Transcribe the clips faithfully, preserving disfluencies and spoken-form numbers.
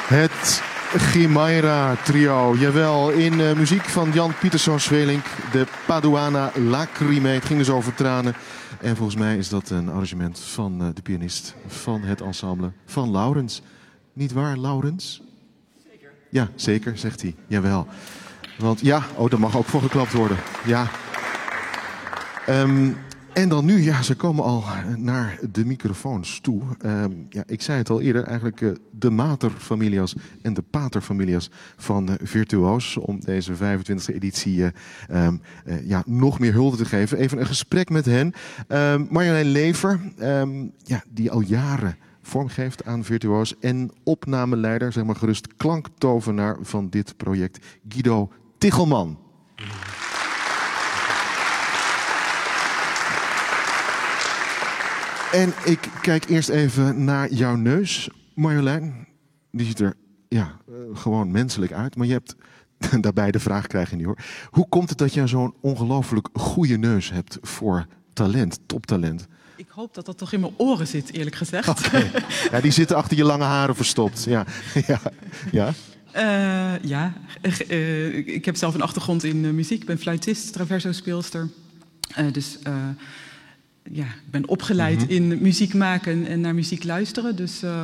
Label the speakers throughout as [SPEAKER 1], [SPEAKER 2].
[SPEAKER 1] Het Chimaira Trio, jawel, in uh, muziek van Jan Pieterszoon-Sweelinck, de Paduana Lacrime. Het ging dus over tranen. En volgens mij is dat een arrangement van uh, de pianist van het ensemble van Laurens. Niet waar, Laurens? Zeker. Ja, zeker, zegt hij. Jawel. Want ja, oh, daar mag ook voor geklapt worden. Ja. Um, En dan nu, ja, ze komen al naar de microfoons toe. Um, ja, ik zei het al eerder, eigenlijk uh, de materfamilias en de paterfamilias van uh, Virtuoos. Om deze vijfentwintigste editie uh, um, uh, ja, nog meer hulde te geven. Even een gesprek met hen. Um, Marjolein Lever, um, ja, die al jaren vormgeeft aan Virtuoos. En opnameleider, zeg maar gerust klanktovenaar van dit project, Guido Tichelman. En ik kijk eerst even naar jouw neus, Marjolein. Die ziet er ja, gewoon menselijk uit. Maar je hebt daarbij de vraag krijgen niet hoor. Hoe komt het dat jij zo'n ongelooflijk goede neus hebt voor talent, toptalent?
[SPEAKER 2] Ik hoop dat dat toch in mijn oren zit, eerlijk gezegd.
[SPEAKER 1] Okay. Ja, die zitten achter je lange haren verstopt. Ja, ja, ja.
[SPEAKER 2] Uh, ja. Uh, ik heb zelf een achtergrond in uh, muziek. Ik ben fluitist, traverso-speelster. Uh, dus... Uh, Ja, ik ben opgeleid mm-hmm. in muziek maken en naar muziek luisteren. Dus, uh,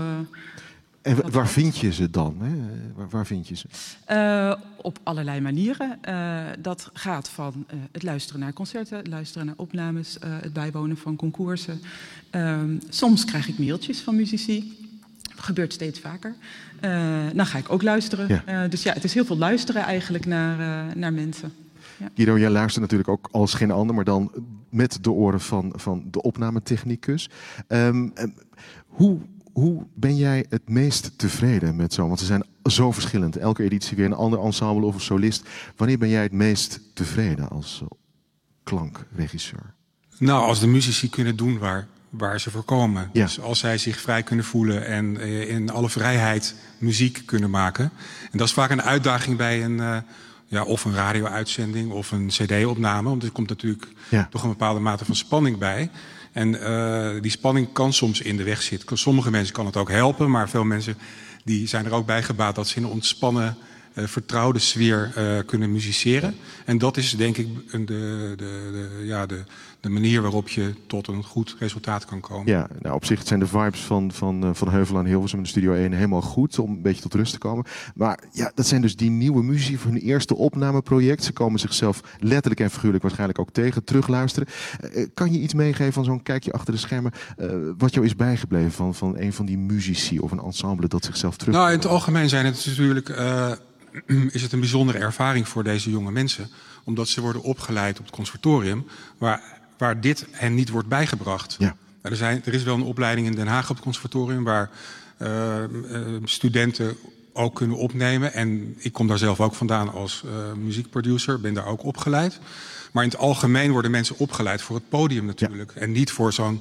[SPEAKER 1] en waar vind je ze dan? Hè? Waar, waar vind je ze?
[SPEAKER 2] Uh, op allerlei manieren. Uh, dat gaat van uh, het luisteren naar concerten, het luisteren naar opnames, uh, het bijwonen van concoursen. Uh, soms krijg ik mailtjes van muzici. Dat gebeurt steeds vaker. Uh, dan ga ik ook luisteren. Ja. Uh, dus ja, het is heel veel luisteren eigenlijk naar, uh, naar mensen. Ja.
[SPEAKER 1] Guido, jij luistert natuurlijk ook als geen ander, maar dan met de oren van, van de opnametechnicus. Um, um, hoe, hoe ben jij het meest tevreden met zo? Want ze zijn zo verschillend. Elke editie weer een ander ensemble of een solist. Wanneer ben jij het meest tevreden als uh, klankregisseur?
[SPEAKER 3] Nou, als de muzici kunnen doen waar, waar ze voor komen.
[SPEAKER 1] Ja.
[SPEAKER 3] Dus als zij zich vrij kunnen voelen en uh, in alle vrijheid muziek kunnen maken. En dat is vaak een uitdaging bij een... Uh, Ja, of een radio-uitzending of een cd-opname. Want er komt natuurlijk ja. toch een bepaalde mate van spanning bij. En uh, die spanning kan soms in de weg zitten. Sommige mensen kan het ook helpen, maar veel mensen die zijn er ook bij gebaat dat ze in een ontspannen, uh, vertrouwde sfeer uh, kunnen musiceren. En dat is denk ik de, de, de, ja, de, de manier waarop je tot een goed resultaat kan komen.
[SPEAKER 1] Ja, nou, op zich zijn de vibes van, van, van Heuvel aan Hilversum in de Studio één helemaal goed om een beetje tot rust te komen. Maar ja, dat zijn dus die nieuwe muzici voor hun eerste opnameproject. Ze komen zichzelf letterlijk en figuurlijk waarschijnlijk ook tegen, terugluisteren. Uh, kan je iets meegeven van zo'n kijkje achter de schermen, uh, wat jou is bijgebleven van, van een van die muzici of een ensemble dat zichzelf terug...
[SPEAKER 3] Nou, in het algemeen zijn het natuurlijk... Uh... is het een bijzondere ervaring voor deze jonge mensen. Omdat ze worden opgeleid op het conservatorium, waar, waar dit hen niet wordt bijgebracht.
[SPEAKER 1] Ja.
[SPEAKER 3] Er, zijn, er is wel een opleiding in Den Haag op het conservatorium, waar uh, uh, studenten ook kunnen opnemen. En ik kom daar zelf ook vandaan als uh, muziekproducer, ben daar ook opgeleid. Maar in het algemeen worden mensen opgeleid voor het podium natuurlijk. Ja. En niet voor zo'n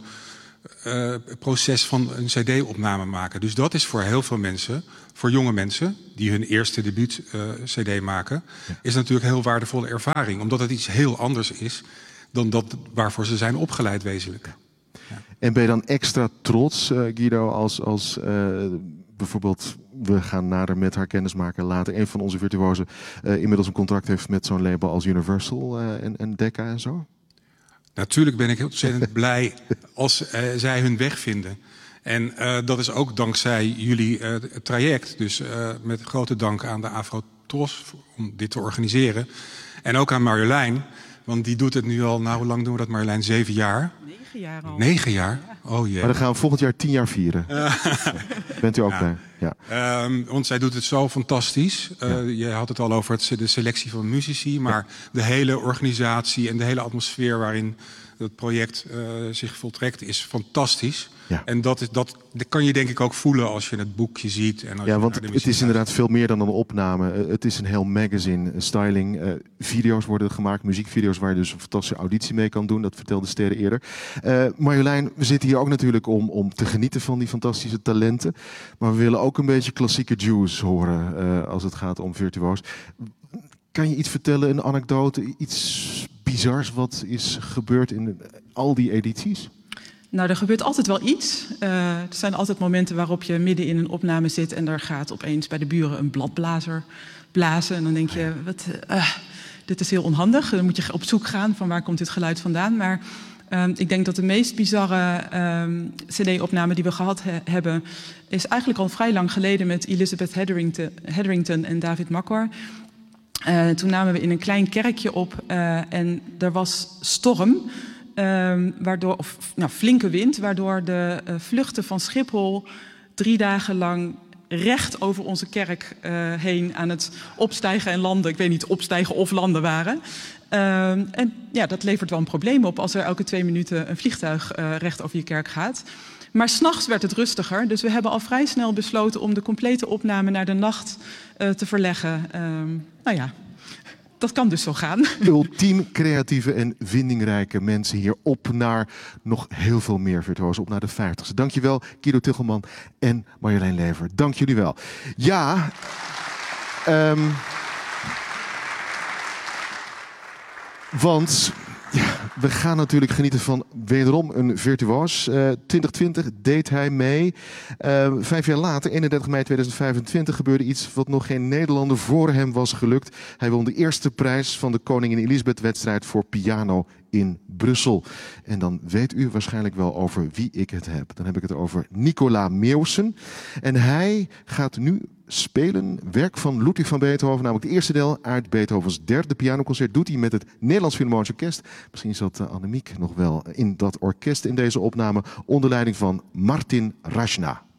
[SPEAKER 3] uh, proces van een cd-opname maken. Dus dat is voor heel veel mensen, voor jonge mensen die hun eerste debuut uh, cd maken, ja. is natuurlijk een heel waardevolle ervaring. Omdat het iets heel anders is dan dat waarvoor ze zijn opgeleid wezenlijk.
[SPEAKER 1] Ja. En ben je dan extra trots, uh, Guido, als, als uh, bijvoorbeeld... we gaan nader met haar kennis maken later. Een van onze virtuosen uh, inmiddels een contract heeft met zo'n label als Universal uh, en, en Decca en zo?
[SPEAKER 3] Natuurlijk ben ik ontzettend blij als uh, zij hun weg vinden. En uh, dat is ook dankzij jullie uh, traject. Dus uh, met grote dank aan de Afro-Tros om dit te organiseren. En ook aan Marjolein, want die doet het nu al... Nou, hoe lang doen we dat, Marjolein? Zeven jaar?
[SPEAKER 2] Negen jaar al.
[SPEAKER 3] Negen jaar? Oh jee.
[SPEAKER 1] Maar dan gaan we volgend jaar tien jaar vieren. Uh, Bent u ook
[SPEAKER 3] ja.
[SPEAKER 1] bij? Ja.
[SPEAKER 3] Um, want zij doet het zo fantastisch. Uh, ja. Je had het al over het, de selectie van muzici, maar ja. de hele organisatie en de hele atmosfeer waarin het project uh, zich voltrekt is fantastisch. Ja. En dat, is, dat, dat kan je denk ik ook voelen als je het boekje ziet. En als
[SPEAKER 1] ja,
[SPEAKER 3] je
[SPEAKER 1] want
[SPEAKER 3] naar de
[SPEAKER 1] het is inderdaad veel meer dan een opname. Uh, het is een heel magazine, uh, styling. Uh, video's worden gemaakt, muziekvideo's waar je dus een fantastische auditie mee kan doen. Dat vertelde Sterre eerder. Uh, Marjolein, we zitten hier ook natuurlijk om, om te genieten van die fantastische talenten. Maar we willen ook een beetje klassieke juice horen uh, als het gaat om virtuoos. Kan je iets vertellen, een anekdote, iets bizars wat is gebeurd in al die edities?
[SPEAKER 2] Nou, er gebeurt altijd wel iets. Uh, er zijn altijd momenten waarop je midden in een opname zit en er gaat opeens bij de buren een bladblazer blazen. En dan denk je, wat, uh, dit is heel onhandig. Dan moet je op zoek gaan van waar komt dit geluid vandaan. Maar uh, ik denk dat de meest bizarre uh, cd-opname die we gehad he hebben is eigenlijk al vrij lang geleden met Elizabeth Hetherington, Hetherington en David Makor. Uh, toen namen we in een klein kerkje op uh, en er was storm. Um, waardoor, of nou, flinke wind, waardoor de uh, vluchten van Schiphol drie dagen lang recht over onze kerk uh, heen aan het opstijgen en landen. Ik weet niet, opstijgen of landen waren. Um, en ja, dat levert wel een probleem op als er elke twee minuten een vliegtuig uh, recht over je kerk gaat. Maar 's nachts werd het rustiger, dus we hebben al vrij snel besloten om de complete opname naar de nacht uh, te verleggen. Um, nou ja. Dat kan dus zo gaan.
[SPEAKER 1] Ultiem creatieve en vindingrijke mensen hier op naar nog heel veel meer virtuozen, op naar de vijftigste. Dankjewel Guido Tuchelman en Marjolein Lever. Dank jullie wel. Ja, um, want ja, we gaan natuurlijk genieten van wederom een virtuoos. Uh, twintig twintig deed hij mee. Uh, vijf jaar later, eenendertig mei tweeduizend vijfentwintig, gebeurde iets wat nog geen Nederlander voor hem was gelukt. Hij won de eerste prijs van de Koningin Elisabeth-wedstrijd voor piano in Brussel. En dan weet u waarschijnlijk wel over wie ik het heb. Dan heb ik het over Nicola Meeuwsen. En hij gaat nu spelen werk van Ludwig van Beethoven, namelijk het eerste deel uit Beethovens derde pianoconcert. Doet hij met het Nederlands Philharmonisch Orkest. Misschien zat uh, Annemiek nog wel in dat orkest in deze opname onder leiding van Martin Rachna.